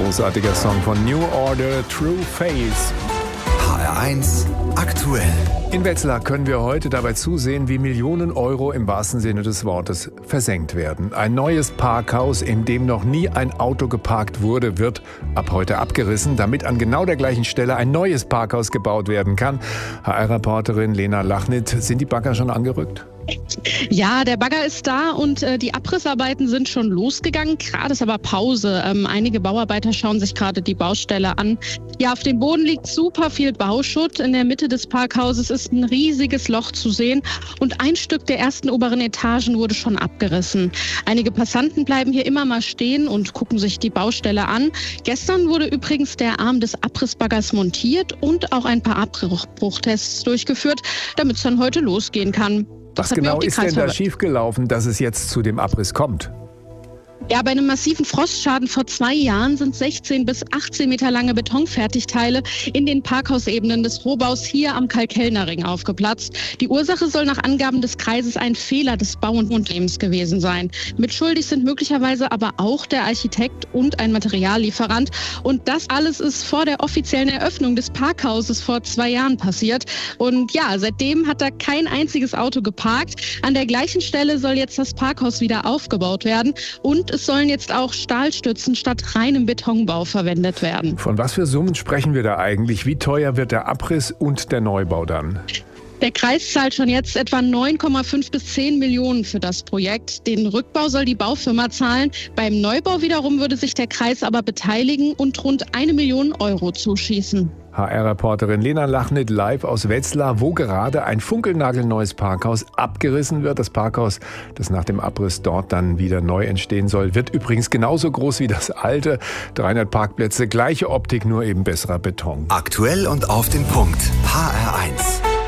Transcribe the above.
großartiger Song von New Order, True Face. HR1 aktuell. In Wetzlar können wir heute dabei zusehen, wie Millionen Euro im wahrsten Sinne des Wortes versenkt werden. Ein neues Parkhaus, in dem noch nie ein Auto geparkt wurde, wird ab heute abgerissen, damit an genau der gleichen Stelle ein neues Parkhaus gebaut werden kann. HR-Reporterin Lena Lachnit, sind die Bagger schon angerückt? Ja, der Bagger ist da und die Abrissarbeiten sind schon losgegangen. Gerade ist aber Pause. Einige Bauarbeiter schauen sich gerade die Baustelle an. Ja, auf dem Boden liegt super viel Bauschutt. In der Mitte des Parkhauses ist ein riesiges Loch zu sehen und ein Stück der ersten oberen Etagen wurde schon abgerissen. Einige Passanten bleiben hier immer mal stehen und gucken sich die Baustelle an. Gestern wurde übrigens der Arm des Abrissbaggers montiert und auch ein paar Abbruchtests durchgeführt, damit es dann heute losgehen kann. Was genau ist denn da schiefgelaufen, dass es jetzt zu dem Abriss kommt? Ja, bei einem massiven Frostschaden vor 2 Jahren sind 16 bis 18 Meter lange Betonfertigteile in den Parkhausebenen des Rohbaus hier am Karl-Kellner-Ring aufgeplatzt. Die Ursache soll nach Angaben des Kreises ein Fehler des Bauunternehmens gewesen sein. Mitschuldig sind möglicherweise aber auch der Architekt und ein Materiallieferant. Und das alles ist vor der offiziellen Eröffnung des Parkhauses vor 2 Jahren passiert. Und ja, seitdem hat da kein einziges Auto geparkt. An der gleichen Stelle soll jetzt das Parkhaus wieder aufgebaut werden. Und es sollen jetzt auch Stahlstützen statt reinem Betonbau verwendet werden. Von was für Summen sprechen wir da eigentlich? Wie teuer wird der Abriss und der Neubau dann? Der Kreis zahlt schon jetzt etwa 9,5 bis 10 Millionen für das Projekt. Den Rückbau soll die Baufirma zahlen. Beim Neubau wiederum würde sich der Kreis aber beteiligen und rund 1 Million Euro zuschießen. HR-Reporterin Lena Lachnit live aus Wetzlar, wo gerade ein funkelnagelneues Parkhaus abgerissen wird. Das Parkhaus, das nach dem Abriss dort dann wieder neu entstehen soll, wird übrigens genauso groß wie das alte. 300 Parkplätze, gleiche Optik, nur eben besserer Beton. Aktuell und auf den Punkt. HR1.